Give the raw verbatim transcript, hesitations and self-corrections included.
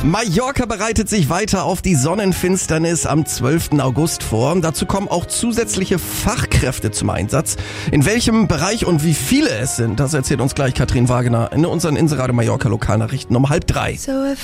Mallorca bereitet sich weiter auf die Sonnenfinsternis am zwölften August vor. Dazu kommen auch zusätzliche Fachkräfte zum Einsatz. In welchem Bereich und wie viele es sind, das erzählt uns gleich Katrin Wagener in unseren Inseradio Mallorca Lokalnachrichten um halb drei. So